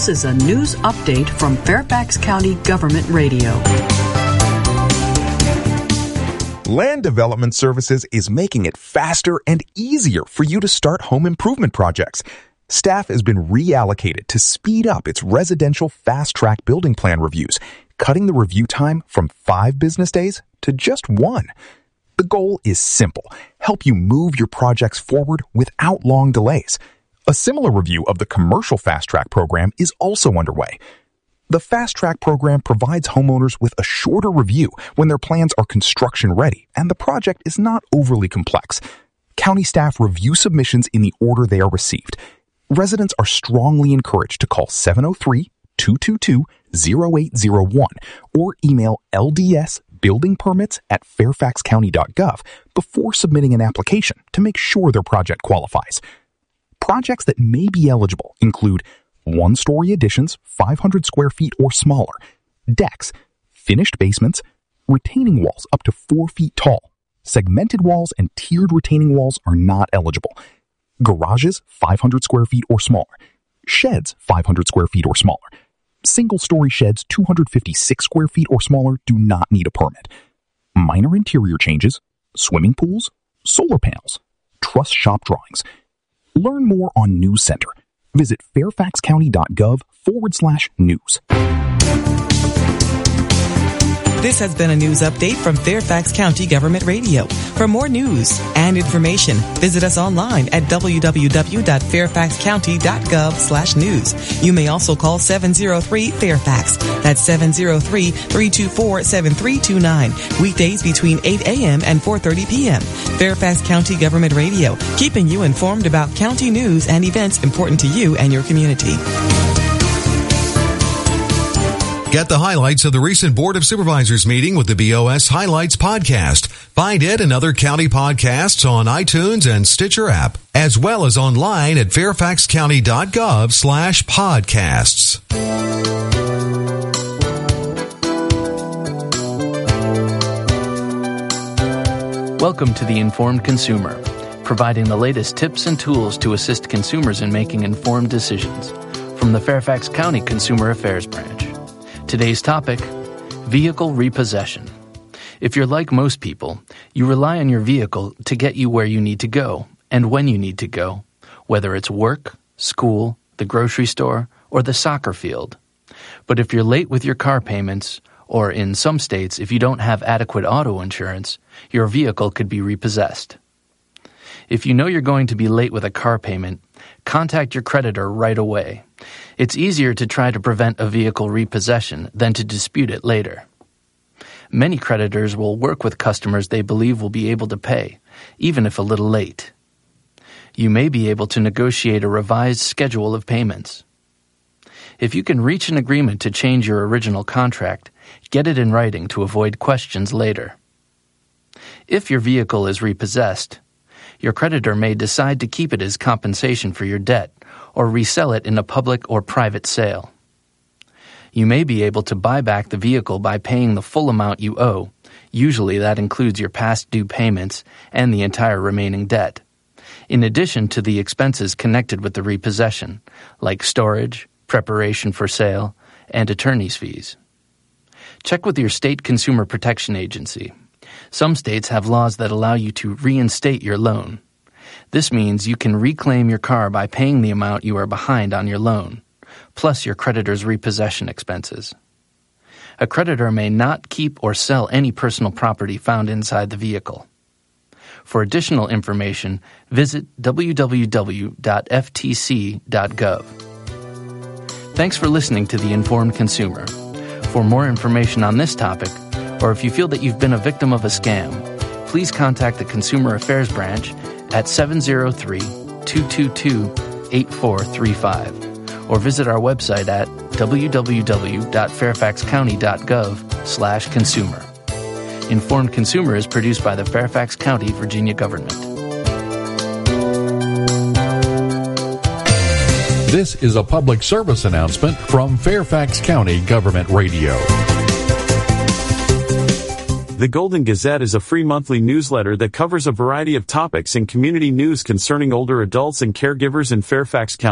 This is a news update from Fairfax County Government Radio. Land Development Services is making it faster and easier for you to start home improvement projects. Staff has been reallocated to speed up its residential fast-track building plan reviews, cutting the review time from 5 business days to just 1. The goal is simple: help you move your projects forward without long delays. A similar review of the commercial fast-track program is also underway. The Fast Track program provides homeowners with a shorter review when their plans are construction ready and the project is not overly complex. County staff review submissions in the order they are received. Residents are strongly encouraged to call 703-222-0801 or email ldsbuildingpermits@fairfaxcounty.gov before submitting an application to make sure their project qualifies. Projects that may be eligible include 1-story additions, 500 square feet or smaller, decks, finished basements, retaining walls up to 4 feet tall. Segmented walls and tiered retaining walls are not eligible. Garages, 500 square feet or smaller. Sheds, 500 square feet or smaller. Single-story sheds, 256 square feet or smaller, do not need a permit. Minor interior changes, swimming pools, solar panels, truss shop drawings. Learn more on News Center. Visit fairfaxcounty.gov/news. This has been a news update from Fairfax County Government Radio. For more news and information, visit us online at www.fairfaxcounty.gov/news. You may also call 703-FAIRFAX. That's 703-324-7329. Weekdays between 8 a.m. and 4:30 p.m. Fairfax County Government Radio, keeping you informed about county news and events important to you and your community. Get the highlights of the recent Board of Supervisors meeting with the BOS Highlights podcast. Find it and other county podcasts on iTunes and Stitcher app, as well as online at fairfaxcounty.gov/podcasts. Welcome to The Informed Consumer, providing the latest tips and tools to assist consumers in making informed decisions from the Fairfax County Consumer Affairs Branch. Today's topic, vehicle repossession. If you're like most people, you rely on your vehicle to get you where you need to go and when you need to go, whether it's work, school, the grocery store, or the soccer field. But if you're late with your car payments, or in some states, if you don't have adequate auto insurance, your vehicle could be repossessed. If you know you're going to be late with a car payment, contact your creditor right away. It's easier to try to prevent a vehicle repossession than to dispute it later. Many creditors will work with customers they believe will be able to pay, even if a little late. You may be able to negotiate a revised schedule of payments. If you can reach an agreement to change your original contract, get it in writing to avoid questions later. If your vehicle is repossessed, your creditor may decide to keep it as compensation for your debt or resell it in a public or private sale. You may be able to buy back the vehicle by paying the full amount you owe. Usually that includes your past due payments and the entire remaining debt, in addition to the expenses connected with the repossession, like storage, preparation for sale, and attorney's fees. Check with your state consumer protection agency. Some states have laws that allow you to reinstate your loan. This means you can reclaim your car by paying the amount you are behind on your loan, plus your creditor's repossession expenses. A creditor may not keep or sell any personal property found inside the vehicle. For additional information, visit www.ftc.gov. Thanks for listening to The Informed Consumer. For more information on this topic, or if you feel that you've been a victim of a scam, please contact the Consumer Affairs Branch at 703-222-8435 or visit our website at www.fairfaxcounty.gov/consumer. Informed Consumer is produced by the Fairfax County, Virginia government. This is a public service announcement from Fairfax County Government Radio. The Golden Gazette is a free monthly newsletter that covers a variety of topics in community news concerning older adults and caregivers in Fairfax County.